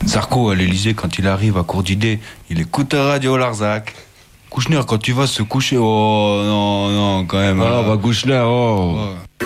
Zarco, à l'Elysée, quand il arrive à court d'idées, il écoute Radio Larzac. Kouchner, quand tu vas se coucher, oh non, non, quand même. Ah, bah Kouchner, oh. Ouais.